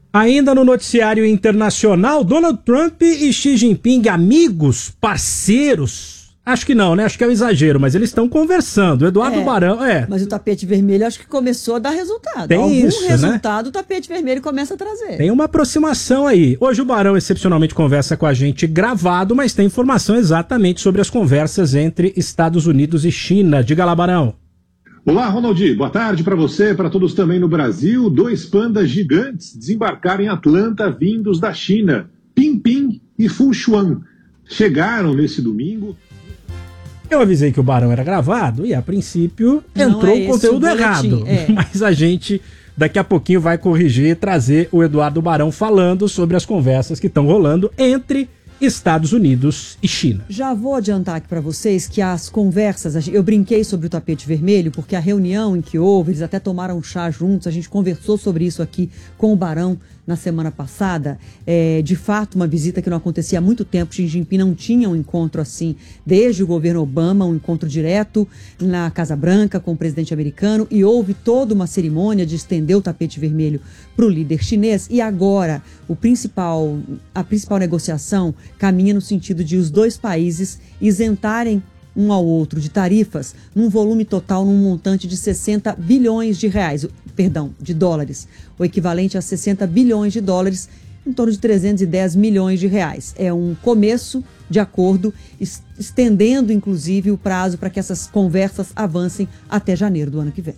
Ainda no noticiário internacional, Donald Trump e Xi Jinping, amigos, parceiros? Acho que não, né? Acho que é um exagero, mas eles estão conversando. Eduardo Barão, Mas o tapete vermelho acho que começou a dar resultado. Tem Algum isso, resultado, né? O tapete vermelho começa a trazer. Tem uma aproximação aí. Hoje o Barão excepcionalmente conversa com a gente gravado, mas tem informação exatamente sobre as conversas entre Estados Unidos e China. Diga lá, Barão. Olá, Ronaldi. Boa tarde para você, para todos também no Brasil. 2 pandas gigantes desembarcaram em Atlanta, vindos da China. Ping e Fuxuan. Chegaram nesse domingo. Eu avisei que o Barão era gravado e, a princípio, Não entrou é o conteúdo esse o boletim, errado. Mas a gente, daqui a pouquinho, vai corrigir e trazer o Eduardo Barão falando sobre as conversas que estão rolando entre Estados Unidos e China. Já vou adiantar aqui para vocês que as conversas, eu brinquei sobre o tapete vermelho, porque a reunião em que houve, eles até tomaram um chá juntos, a gente conversou sobre isso aqui com o Barão na semana passada. De fato, uma visita que não acontecia há muito tempo. Xi Jinping não tinha um encontro assim desde o governo Obama, um encontro direto na Casa Branca com o presidente americano, e houve toda uma cerimônia de estender o tapete vermelho para o líder chinês. E agora, a principal negociação caminha no sentido de os dois países isentarem um ao outro de tarifas num volume total, num montante de 60 bilhões de dólares, o equivalente a 60 bilhões de dólares, em torno de 310 milhões de reais. É um começo de acordo, estendendo inclusive o prazo para que essas conversas avancem até janeiro do ano que vem.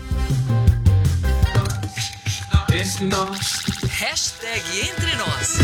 Hashtag Entre Nós.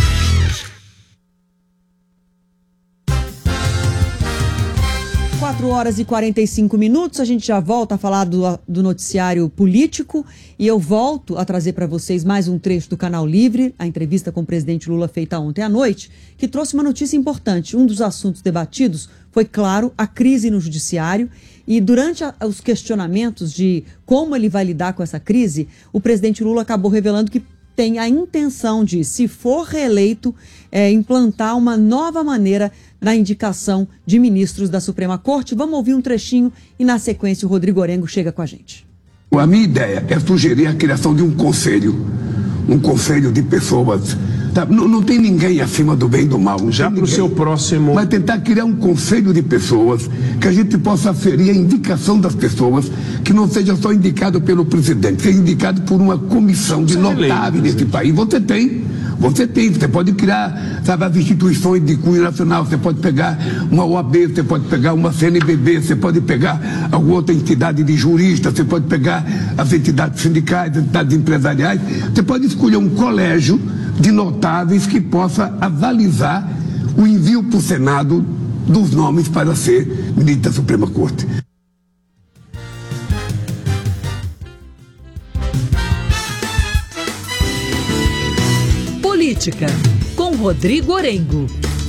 4h45, a gente já volta a falar do noticiário político e eu volto a trazer para vocês mais um trecho do Canal Livre, a entrevista com o presidente Lula feita ontem à noite, que trouxe uma notícia importante. Um dos assuntos debatidos foi, claro, a crise no judiciário, e durante os questionamentos de como ele vai lidar com essa crise, o presidente Lula acabou revelando que tem a intenção de, se for reeleito, implantar uma nova maneira na indicação de ministros da Suprema Corte. Vamos ouvir um trechinho e, na sequência, o Rodrigo Orengo chega com a gente. A minha ideia é sugerir a criação de um conselho de pessoas. Tá? Não tem ninguém acima do bem e do mal. Já para o seu próximo... Mas tentar criar um conselho de pessoas que a gente possa aferir a indicação das pessoas, que não seja só indicado pelo presidente, seja indicado por uma comissão de notáveis desse país. Você pode criar, sabe, as instituições de cunho nacional, você pode pegar uma OAB, você pode pegar uma CNBB, você pode pegar alguma outra entidade de juristas, você pode pegar as entidades sindicais, as entidades empresariais, você pode escolher um colégio de notáveis que possa avalizar o envio para o Senado dos nomes para ser ministro da Suprema Corte. Política, com Rodrigo Orengo.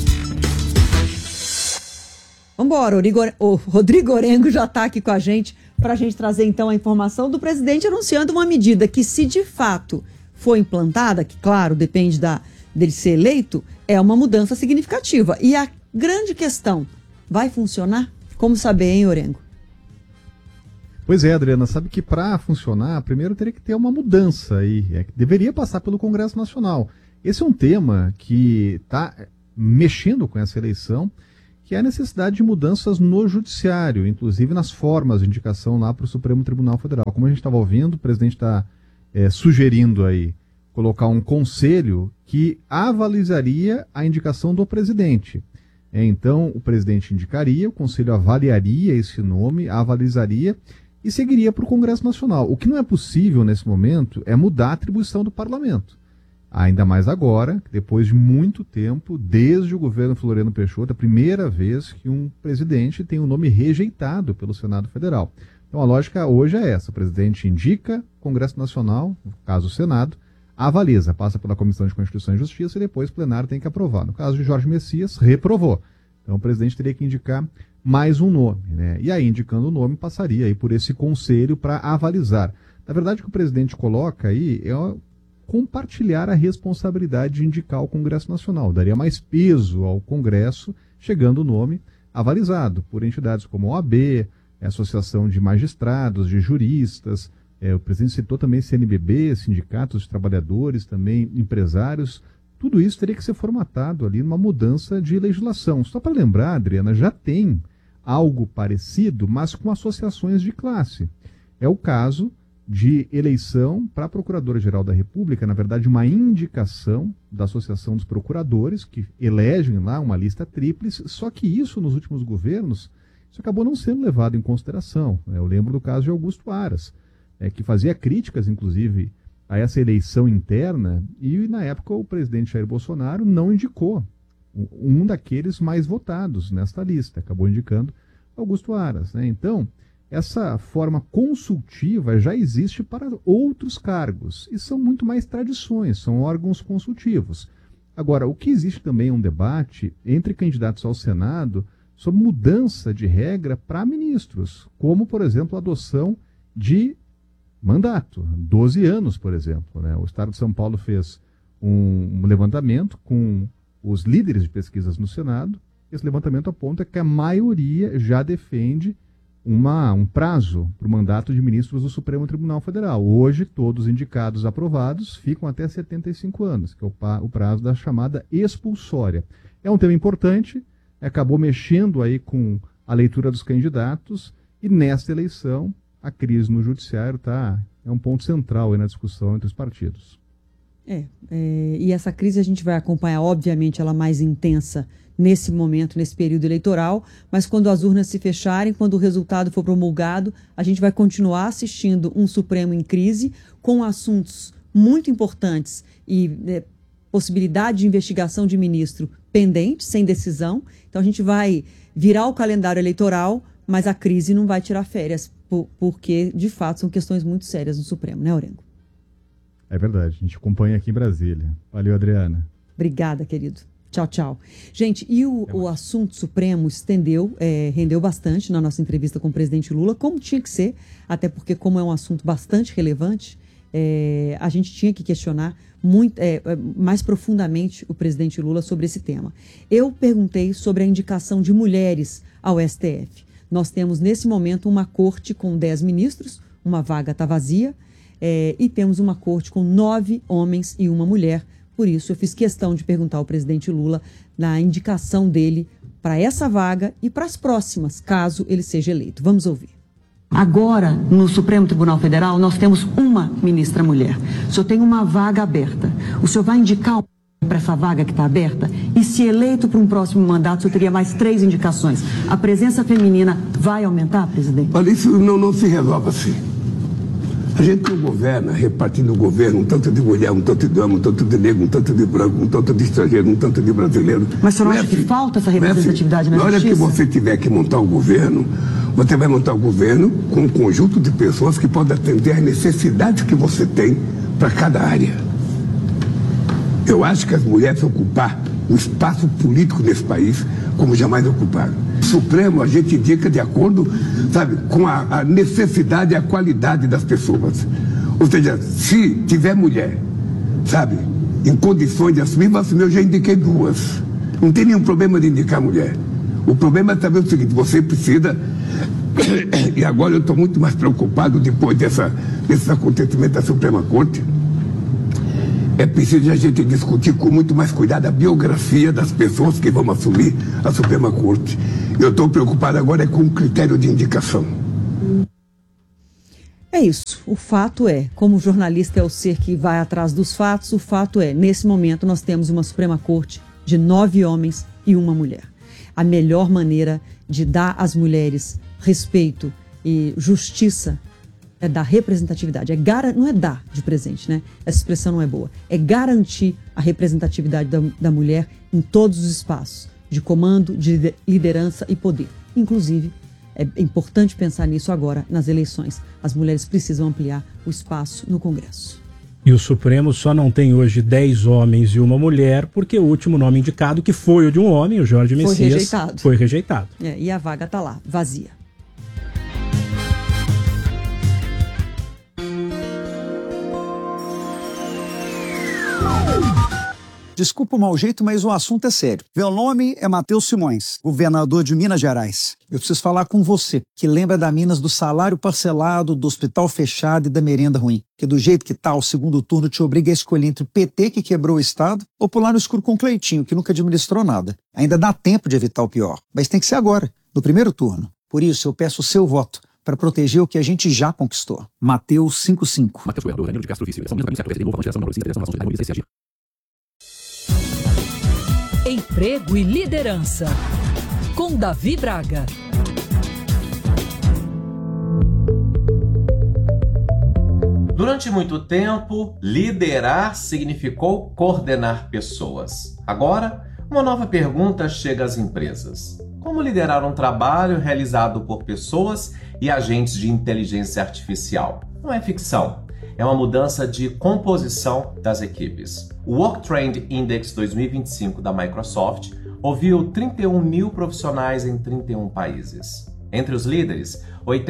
Vambora, o Rodrigo Orengo já está aqui com a gente para a gente trazer então a informação do presidente anunciando uma medida que, se de fato for implantada, que claro, depende dele ser eleito, é uma mudança significativa. E a grande questão, vai funcionar? Como saber, hein, Orengo? Pois é, Adriana, sabe que para funcionar, primeiro teria que ter uma mudança aí, deveria passar pelo Congresso Nacional. Esse é um tema que está mexendo com essa eleição, que é a necessidade de mudanças no judiciário, inclusive nas formas de indicação lá para o Supremo Tribunal Federal. Como a gente estava ouvindo, o presidente está sugerindo aí colocar um conselho que avalizaria a indicação do presidente. Então, o presidente indicaria, o conselho avaliaria esse nome, avalizaria e seguiria para o Congresso Nacional. O que não é possível nesse momento é mudar a atribuição do parlamento. Ainda mais agora, depois de muito tempo, desde o governo Floriano Peixoto, a primeira vez que um presidente tem o nome rejeitado pelo Senado Federal. Então a lógica hoje é essa: o presidente indica, o Congresso Nacional, no caso o Senado, avaliza, passa pela Comissão de Constituição e Justiça e depois o plenário tem que aprovar. No caso de Jorge Messias, reprovou. Então o presidente teria que indicar mais um nome, né? E aí, indicando o nome, passaria aí por esse conselho para avalizar. Na verdade, o que o presidente coloca aí é compartilhar a responsabilidade de indicar o Congresso Nacional. Daria mais peso ao Congresso, chegando o nome avalizado por entidades como a OAB, a Associação de Magistrados, de Juristas, O presidente citou também CNBB, sindicatos de trabalhadores, também empresários. Tudo isso teria que ser formatado ali numa mudança de legislação. Só para lembrar, Adriana, já tem algo parecido, mas com associações de classe. É o caso de eleição para a Procuradora-Geral da República, na verdade uma indicação da Associação dos Procuradores, que elegem lá uma lista tríplice, só que isso nos últimos governos, isso acabou não sendo levado em consideração. Eu lembro do caso de Augusto Aras, que fazia críticas, inclusive, a essa eleição interna, e na época o presidente Jair Bolsonaro não indicou um daqueles mais votados nesta lista, acabou indicando Augusto Aras, né? Então, essa forma consultiva já existe para outros cargos, e são muito mais tradições, são órgãos consultivos. Agora, o que existe também é um debate entre candidatos ao Senado sobre mudança de regra para ministros, como, por exemplo, a adoção de mandato, 12 anos, por exemplo, né? O Estado de São Paulo fez um levantamento com os líderes de pesquisas no Senado. Esse levantamento aponta que a maioria já defende um prazo para o mandato de ministros do Supremo Tribunal Federal. Hoje, todos indicados aprovados ficam até 75 anos, que é o prazo da chamada expulsória. É um tema importante, acabou mexendo aí com a leitura dos candidatos, e nesta eleição a crise no judiciário é um ponto central aí na discussão entre os partidos. E essa crise a gente vai acompanhar, obviamente, ela mais intensa nesse momento, nesse período eleitoral, mas quando as urnas se fecharem, quando o resultado for promulgado, a gente vai continuar assistindo um Supremo em crise, com assuntos muito importantes e possibilidade de investigação de ministro pendente, sem decisão. Então a gente vai virar o calendário eleitoral, mas a crise não vai tirar férias, porque, de fato, são questões muito sérias no Supremo, né, Orengo? É verdade, a gente acompanha aqui em Brasília. Valeu, Adriana. Obrigada, querido. Tchau, tchau. Gente, e o assunto Supremo rendeu bastante na nossa entrevista com o presidente Lula, como tinha que ser, até porque, como é um assunto bastante relevante, a gente tinha que questionar mais profundamente o presidente Lula sobre esse tema. Eu perguntei sobre a indicação de mulheres ao STF. Nós temos, nesse momento, uma corte com 10 ministros, uma vaga está vazia, e temos uma corte com 9 homens e uma mulher. Por isso, eu fiz questão de perguntar ao presidente Lula na indicação dele para essa vaga e para as próximas, caso ele seja eleito. Vamos ouvir. Agora, no Supremo Tribunal Federal, nós temos uma ministra mulher. O senhor tem uma vaga aberta. O senhor vai indicar para essa vaga que está aberta? E se eleito para um próximo mandato, o senhor teria mais 3 indicações. A presença feminina vai aumentar, presidente? Olha, isso não se resolve assim. A gente não governa repartindo o governo, um tanto de mulher, um tanto de homem, um tanto de negro, um tanto de branco, um tanto de estrangeiro, um tanto de brasileiro. Mas o senhor não acha que falta essa representatividade na justiça? Na hora que você tiver que montar o governo, você vai montar o governo com um conjunto de pessoas que podem atender às necessidades que você tem para cada área. Eu acho que as mulheres ocupar o espaço político nesse país como jamais ocuparam. O Supremo a gente indica de acordo, sabe, com a necessidade e a qualidade das pessoas. Ou seja, se tiver mulher, sabe, em condições de assumir, eu já indiquei 2. Não tem nenhum problema de indicar mulher. O problema é saber o seguinte, você precisa, e agora eu estou muito mais preocupado depois desses acontecimentos da Suprema Corte, é preciso a gente discutir com muito mais cuidado a biografia das pessoas que vão assumir a Suprema Corte. Eu estou preocupado agora com o critério de indicação. É isso. O fato é, como o jornalista é o ser que vai atrás dos fatos, o fato é, nesse momento nós temos uma Suprema Corte de 9 homens e uma mulher. A melhor maneira de dar às mulheres respeito e justiça é dar representatividade. Não é dar de presente, né? Essa expressão não é boa. É garantir a representatividade da mulher em todos os espaços de comando, de liderança e poder. Inclusive, é importante pensar nisso agora, nas eleições. As mulheres precisam ampliar o espaço no Congresso. E o Supremo só não tem hoje 10 homens e uma mulher, porque o último nome indicado, que foi o de um homem, o Jorge Messias, foi rejeitado. E a vaga está lá, vazia. Desculpa o mau jeito, mas o assunto é sério. Meu nome é Matheus Simões, governador de Minas Gerais. Eu preciso falar com você, que lembra da Minas do salário parcelado, do hospital fechado e da merenda ruim. Que do jeito que tá, o segundo turno te obriga a escolher entre o PT, que quebrou o Estado, ou pular no escuro com o Cleitinho, que nunca administrou nada. Ainda dá tempo de evitar o pior, mas tem que ser agora, no primeiro turno. Por isso, eu peço o seu voto, para proteger o que a gente já conquistou. Mateus 55. Mateus Goiador, Danilo de Castro Vício. São Minas Cabeça de Novo, Geração Mauro, Integração Nação de Harmonia, Emprego e liderança. Com Davi Braga. Durante muito tempo, liderar significou coordenar pessoas. Agora, uma nova pergunta chega às empresas. Como liderar um trabalho realizado por pessoas e agentes de inteligência artificial? Não é ficção, é uma mudança de composição das equipes. O Work Trend Index 2025 da Microsoft ouviu 31 mil profissionais em 31 países. Entre os líderes,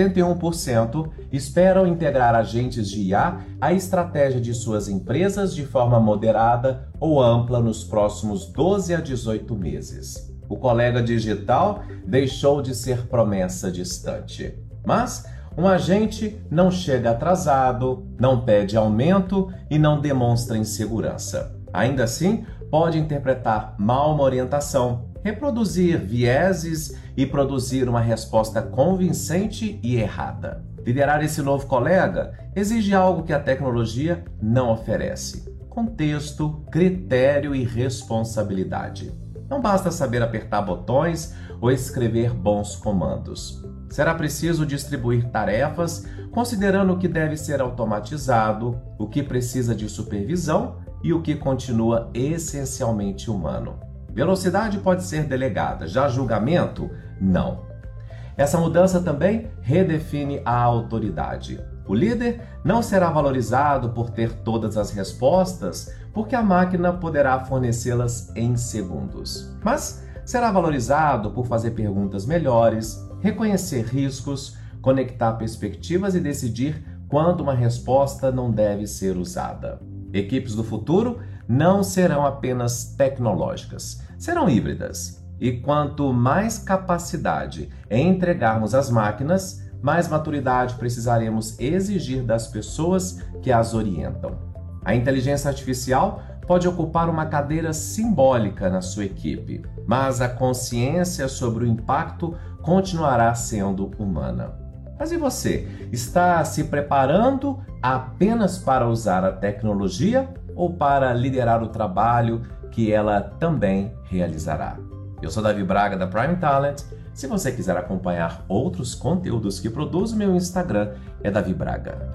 81% esperam integrar agentes de IA à estratégia de suas empresas de forma moderada ou ampla nos próximos 12 a 18 meses. O colega digital deixou de ser promessa distante. Mas um agente não chega atrasado, não pede aumento e não demonstra insegurança. Ainda assim, pode interpretar mal uma orientação, reproduzir vieses e produzir uma resposta convincente e errada. Liderar esse novo colega exige algo que a tecnologia não oferece: contexto, critério e responsabilidade. Não basta saber apertar botões ou escrever bons comandos. Será preciso distribuir tarefas, considerando o que deve ser automatizado, o que precisa de supervisão e o que continua essencialmente humano. Velocidade pode ser delegada, já julgamento, não. Essa mudança também redefine a autoridade. O líder não será valorizado por ter todas as respostas, porque a máquina poderá fornecê-las em segundos. Mas será valorizado por fazer perguntas melhores, reconhecer riscos, conectar perspectivas e decidir quando uma resposta não deve ser usada. Equipes do futuro não serão apenas tecnológicas, serão híbridas. E quanto mais capacidade entregarmos às máquinas, mais maturidade precisaremos exigir das pessoas que as orientam. A inteligência artificial pode ocupar uma cadeira simbólica na sua equipe, mas a consciência sobre o impacto continuará sendo humana. Mas e você? Está se preparando apenas para usar a tecnologia ou para liderar o trabalho que ela também realizará? Eu sou Davi Braga, da Prime Talent. Se você quiser acompanhar outros conteúdos que produzo, meu Instagram é Davi Braga.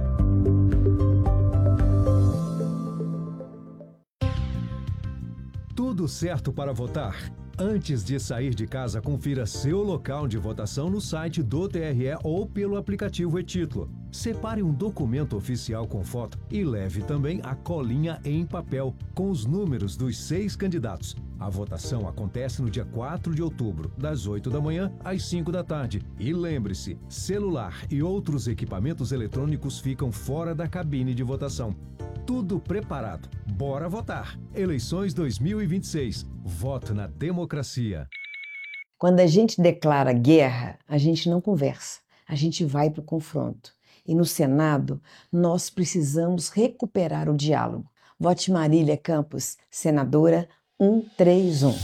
Tudo certo para votar? Antes de sair de casa, confira seu local de votação no site do TRE ou pelo aplicativo e-Título. Separe um documento oficial com foto e leve também a colinha em papel com os números dos 6 candidatos. A votação acontece no dia 4 de outubro, das 8 da manhã às 5 da tarde. E lembre-se, celular e outros equipamentos eletrônicos ficam fora da cabine de votação. Tudo preparado. Bora votar! Eleições 2026. Voto na democracia. Quando a gente declara guerra, a gente não conversa. A gente vai para o confronto. E no Senado, nós precisamos recuperar o diálogo. Vote Marília Campos, senadora 131.